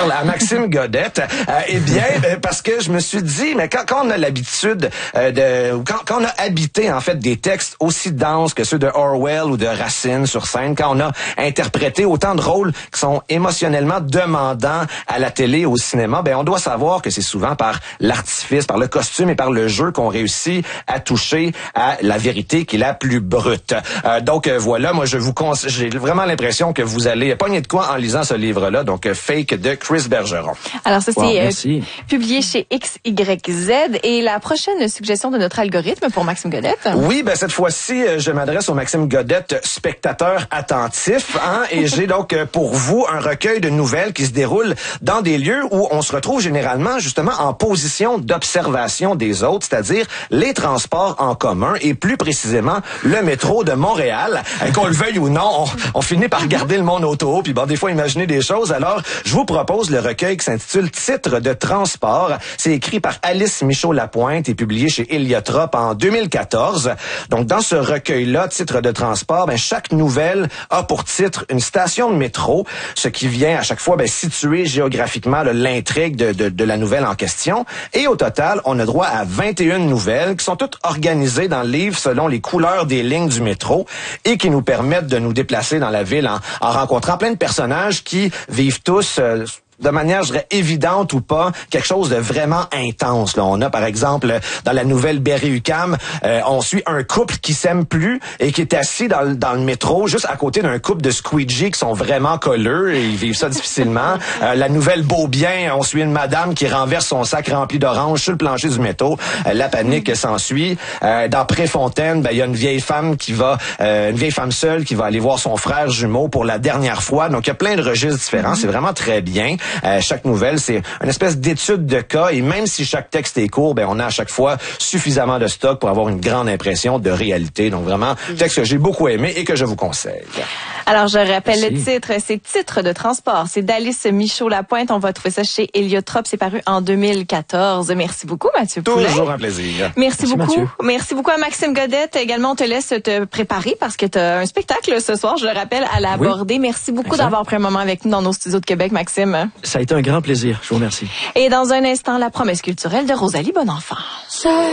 parle à Maxime Godette. Eh bien, parce que je me suis dit, mais quand on a l'habitude quand on a habité en fait des textes aussi denses que ceux de Orwell ou de Racine sur scène, quand on a interprété autant de rôles qui sont émotionnellement demandants à la télé, au cinéma, ben on doit savoir que c'est souvent par l'artifice, par le costume et par le jeu qu'on réussit à toucher à la vérité qui est la plus brute. Donc voilà, moi j'ai vraiment l'impression que vous allez pogner de quoi en lisant ce livre-là, donc Fake de Chris Bergeron. Alors ça c'est publié chez XYZ et la prochaine suggestion de notre algorithme pour Maxime Godette. Oui, ben cette fois-ci, je m'adresse au Maxime Godette, spectateur attentif, hein, et j'ai donc pour vous un recueil de nouvelles qui se déroule dans des lieux où on se retrouve généralement justement en position d'observation des autres, c'est-à-dire les transports en commun et plus précisément le métro de Montréal. Qu'on le veuille ou non, on finit par regarder le monde autour, puis bon, des fois imaginer des choses. Alors, je vous propose le recueil qui s'intitule Titres de transport. C'est écrit par Alice Michaud-Lapointe et publié chez Héliotrope en 2014. Donc, dans ce recueil-là, Titres de transport, ben, chaque nouvelle a pour titre une station de métro, ce qui vient à chaque fois situer géographiquement l'intrigue de la nouvelle en question. Et au total, on a droit à 21 nouvelles qui sont toutes organisées dans le livre selon les couleurs des lignes du métro et qui nous permettent de nous déplacer dans la ville en rencontrant plein de personnages qui vivent tous de manière, je dirais, évidente ou pas, quelque chose de vraiment intense. Là, on a, par exemple, dans la nouvelle Berry-UQAM, on suit un couple qui s'aime plus et qui est assis dans le métro, juste à côté d'un couple de squeegee qui sont vraiment colleux et ils vivent ça difficilement. La nouvelle Beaubien, on suit une madame qui renverse son sac rempli d'oranges sur le plancher du métro. La panique s'ensuit. Dans Préfontaine, il y a une vieille femme une vieille femme seule qui va aller voir son frère jumeau pour la dernière fois. Donc, il y a plein de registres différents. C'est vraiment très bien. Chaque nouvelle, c'est une espèce d'étude de cas et même si chaque texte est court, on a à chaque fois suffisamment de stock pour avoir une grande impression de réalité. Donc vraiment, texte que j'ai beaucoup aimé et que je vous conseille. Alors, je rappelle le titre, c'est Titres de transport. C'est d'Alice Michaud-Lapointe. On va trouver ça chez Héliotrope. C'est paru en 2014. Merci beaucoup, Mathieu Poulet. Toujours un plaisir. Merci beaucoup. Mathieu. Merci beaucoup à Maxime Godette. Également, on te laisse te préparer parce que tu as un spectacle ce soir, je le rappelle, à l'aborder. Oui. Merci beaucoup d'avoir pris un moment avec nous dans nos studios de Québec, Maxime. Ça a été un grand plaisir. Je vous remercie. Et dans un instant, la promesse culturelle de Rosalie Bonenfant.